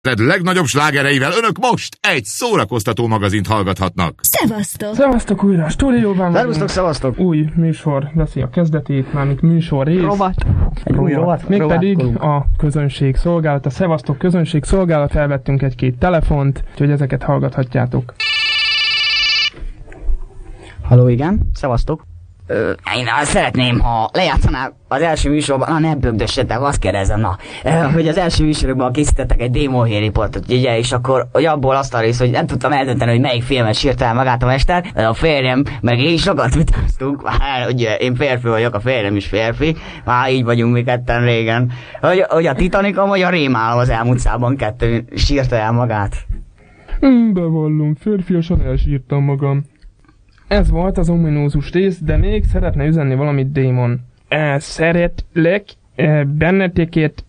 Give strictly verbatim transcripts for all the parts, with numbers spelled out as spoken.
legnagyobb slágereivel önök most egy szórakoztató magazint hallgathatnak. Szevasztok! Szevasztok újra, a stúdióban Szervusztok, szevasztok! Új műsor veszi a kezdetét, mármint műsor rész. Rovat. Egy új rovat. Mégpedig a közönség szolgálata, Szevasztok közönség szolgálat, felvettünk egy-két telefont, úgyhogy ezeket hallgathatjátok. Halló, igen, szevasztok. Ö, én szeretném, ha lejátszanál az első műsorban, na ne bögdössetek, azt kérdezem, na, ö, hogy az első műsorokban készítettek egy Démon riportot, ugye, és akkor hogy abból azt a rész, hogy nem tudtam eldönteni, hogy melyik filmet sírta el magát a mester, de a férjem, meg én sokat vitáztunk, már ugye én férfi vagyok, a férjem is férfi, már így vagyunk mi ketten régen, hogy, hogy a Titanicon vagy a Rémálom az elmúlt szában kettő sírta el magát. Hmm, bevallom, férfiasan elsírtam magam. Ez volt az ominózus rész, de még szeretne üzenni valamit Démon. E, szeretlek e, benneteket,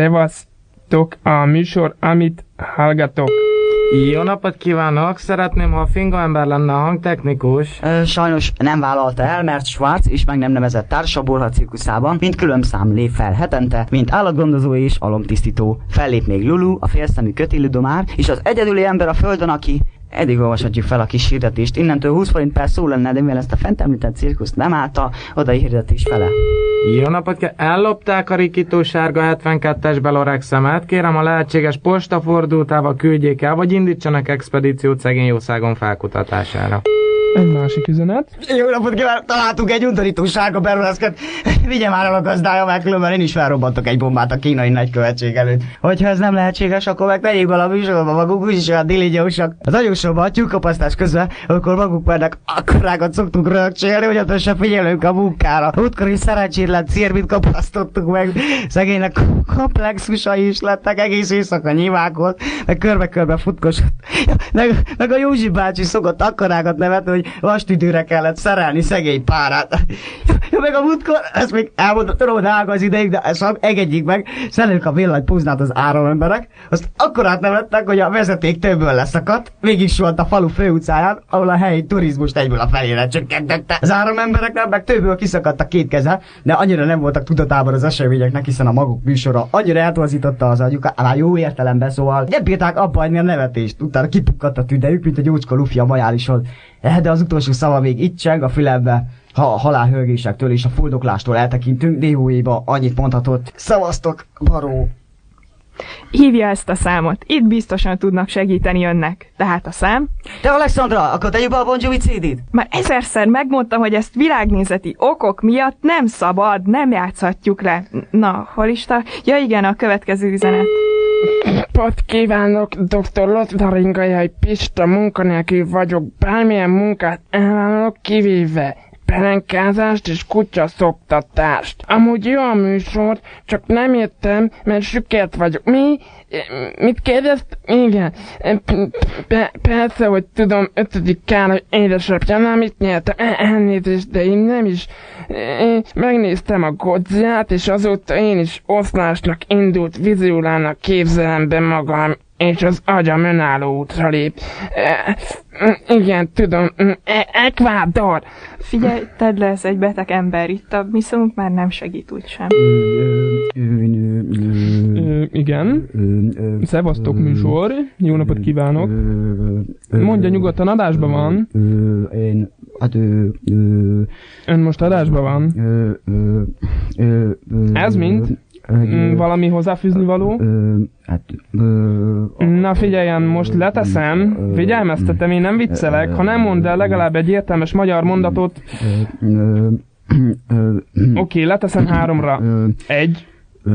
szevasztok a műsor, amit hallgatok. Jó napot kívánok! Szeretném, ha a Finga ember lenne a hangtechnikus. Ö, sajnos nem vállalta el, mert Schwarz is meg nem nevezett társa Borha cirkuszában, mint különszám lép fel hetente, mint állatgondozó és alomtisztító. Fellép még Lulu, a félszemű kötélüdomár, és az egyedüli ember a földön, aki... Eddig olvashatjuk fel a kis hirdetést, innentől húsz forint per szó lenne, de mivel ezt a fent említett cirkuszt nem állta, oda hirdetés fele. Jó napot kell! Ellopták a rikító sárga hetvenkettes Belorexemet, kérem a lehetséges postafordultával küldjék el, vagy indítsanak expedíciót szegény jószágon felkutatására. Egy másik üzenet. Jó napot kívánok! Találtunk egy undorító sárga Beroleszket. Vigye már el a gazdája, mert különben én is felrobbantok egy bombát a kínai nagykövetség előtt. Hogyha ez nem lehetséges, akkor meg tegyék bele a műsorba maguk, úgyis olyan diligyósak. Az anyósorban a tyúkkapasztás közben, amikor maguk mennek, akkorákat szoktunk rögcsélni, hogy ott se figyelünk a munkára. Útkor is szerencsétlen cérmit kapasztottuk meg. Szegénynek komplexusai is lettek, egész éjszaka nyilvákolt, meg körbe-körbe futkosott. Meg, meg a Józsi bácsi szokott akkorákat nevetni, hogy vastüdőre kellett szerelni szegény párát. Ja, meg a múltkor, ezt még elmondom, tudom, hogy drága az ideig, de ezt engedjék meg, szerelik a villanypúznát az áramemberek, azt akkorát nevettek, hogy a vezeték többből leszakadt, végig suhant a falu főutcáján, ahol a helyi turizmust egyből a felére csökkentette. Az áramembereknek meg többből kiszakadt a két keze, de annyira nem voltak tudatában az eseményeknek, hiszen a maguk műsora annyira eltorzította az agyukat, már jó értelemben, szóval nem bírták abba hagyni a nevetést, utána kipukkadt a tüdejük, mint egy ócska lufi a majálison. De az utolsó szava még itt cseng a fülembe, ha a halálhörgésektől és a fuldoklástól eltekintünk, dé o é-ba annyit mondhatott. Szavaztok, baró! Hívja ezt a számot, itt biztosan tudnak segíteni önnek. Tehát a szám... Te Alexandra, akkor tegyük be a Bon Jovi cé dét? Már ezerszer megmondtam, hogy ezt világnézeti okok miatt nem szabad, nem játszhatjuk le. Na, hol is ta... Ja igen, a következő üzenet. Napot kívánok, doktor Lothar Pista, munkanélkül vagyok, bármilyen munkát elvállalok, kivéve pelenkázást és kutyaszoptatást. Amúgy jó a műsor, csak nem értem, mert sükert vagyok. Mi? Mit kérdezt? Igen. P- persze, hogy tudom, ötödik Károly édesapja, nem mit nyertem. Elnézést, de én nem is. Én megnéztem a Godzillát, és azóta én is oszlásnak indult vizuálának képzelem be magam, és az agyam önálló útra lép. E, igen, tudom, e- Ekvádor! Figyelj, tedd le, ez egy beteg ember, itt a mi szavunk már nem segít úgysem. Igen. Szevasztok műsor, jó napot kívánok. Mondja nyugodtan, adásban van. Én, hát Ön most adásban van. Ez mind? Mm, valami hozzáfűzni való? Hát, Na figyeljen, most leteszem, figyelmeztetem, én nem viccelek, ha nem mondd el legalább egy értelmes magyar mondatot. Oké, okay, leteszem háromra. Egy.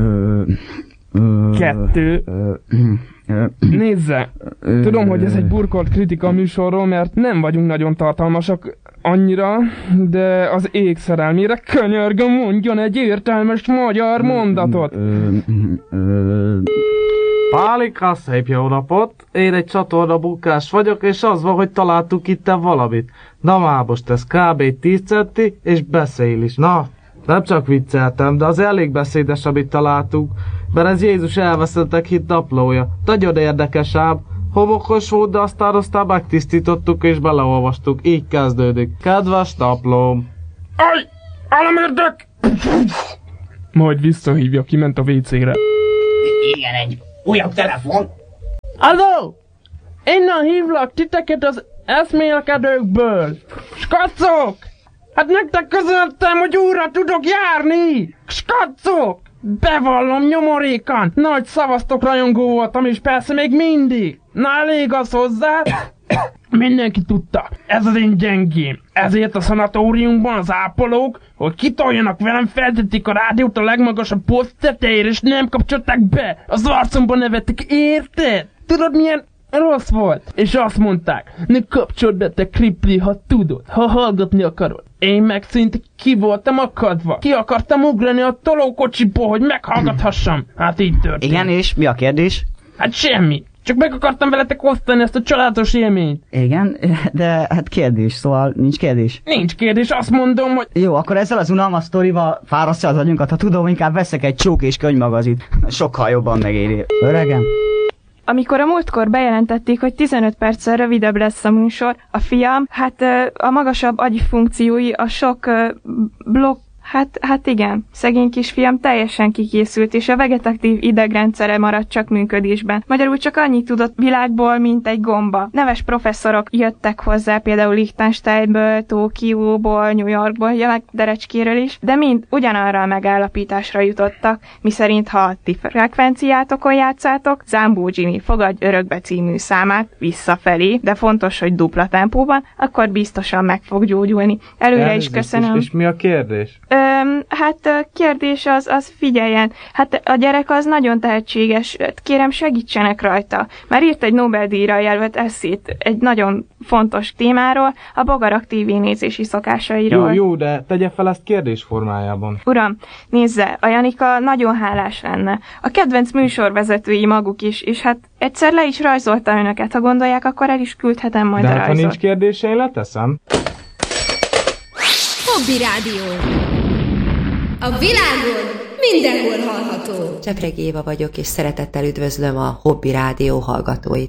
Kettő. Nézze, tudom, hogy ez egy burkolt kritika a műsorról, mert nem vagyunk nagyon tartalmasak annyira, de az ég szerelmére könyörgöm, mondjon egy értelmes magyar mondatot. Pálika, szép jó napot! Én egy csatorna munkás vagyok, és az van, hogy találtuk itten valamit. Na már most ez kb. tíz centi, és beszél is. Na, nem csak vicceltem, de az elég beszédes, amit találtunk, mert ez Jézus elveszettek hit naplója. Nagyon érdekes ám. Homokos volt, de aztán aztán megtisztítottuk és beleolvastuk. Így kezdődik. Kedves naplóm! Aj! Államördök! Majd visszahívja, kiment a vécére. igen, egy újabb telefon. Alló! Innen hívlak titeket az eszmélkedőkből. Skacok! Hát nektek közöltem, hogy újra tudok járni! Skacok! Bevallom nyomorékan, nagy szavaztok rajongó voltam, és persze még mindig. Na elég az hozzá. Mindenki tudta, ez az én gyengém. Ezért a szanatóriumban az ápolók, hogy kitoljanak velem, feltették a rádiót a legmagasabb poszt tetejére, és nem kapcsolták be. Az arcomban nevettek, érted? Tudod milyen rossz volt? És azt mondták, ne kapcsold be te kripli, ha tudod, ha hallgatni akarod. Én meg szinte ki voltam akadva. Ki akartam ugrani a tolókocsiból, hogy meghallgathassam. Hát így történt. Igen, és mi a kérdés? Hát semmi. Csak meg akartam veletek osztani ezt a családos élményt. Igen, de hát kérdés, szóval nincs kérdés. Nincs kérdés, azt mondom, hogy... Jó, akkor ezzel az unalmas sztorival fárasztja az agyunkat, ha tudom, inkább veszek egy csók és könyvmagazit. Sokkal jobban megéri. Öregem. Amikor a múltkor bejelentették, hogy tizenöt perccel rövidebb lesz a műsor, a fiam, hát a magasabb agyi funkciói, a sok blokk, Hát, hát igen, szegény kisfiam teljesen kikészült, és a vegetatív idegrendszere maradt csak működésben. Magyarul csak annyit tudott világból, mint egy gomba. Neves professzorok jöttek hozzá, például Liechtensteinből, Tokióból, New Yorkból, meg Derecskéről is, de mind ugyanarra a megállapításra jutottak, miszerint ha a ti frekvenciátokon játszátok, Zambó Jimmy fogadj örökbe című számát visszafelé, de fontos, hogy dupla tempóban, akkor biztosan meg fog gyógyulni. Előre Elnézést, is köszönöm. És, és mi a kérdés? Öm, hát kérdés az, az figyeljen, hát a gyerek az nagyon tehetséges, kérem segítsenek rajta. Már írt egy Nobel-díjra jelölt esszét egy nagyon fontos témáról, a bogarak tévénézési szokásairól. Jó, jó, de tegye fel ezt kérdés formájában. Uram, nézze, a Janika nagyon hálás lenne. A kedvenc műsorvezetői maguk is, és hát egyszer le is rajzolta önöket, ha gondolják, akkor el is küldhetem majd de a hát, rajzot. ha nincs kérdése, én leteszem. Hobby Rádió. A világon mindenhol hallható. Csepregi Éva vagyok, és szeretettel üdvözlöm a Hobby Rádió hallgatóit.